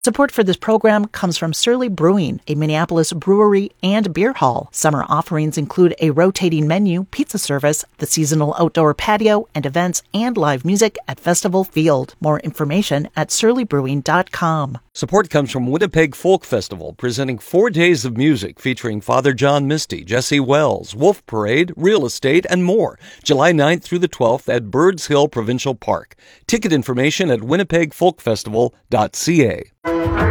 Support for this program comes from Surly Brewing, a Minneapolis brewery and beer hall. Summer offerings include a rotating menu, pizza service, the seasonal outdoor patio, and events and live music at Festival Field. More information at surlybrewing.com. Support comes from Winnipeg Folk Festival, presenting 4 days of music featuring Father John Misty, Jesse Wells, Wolf Parade, Real Estate, and more. July 9th through the 12th at Birds Hill Provincial Park. Ticket information at winnipegfolkfestival.ca.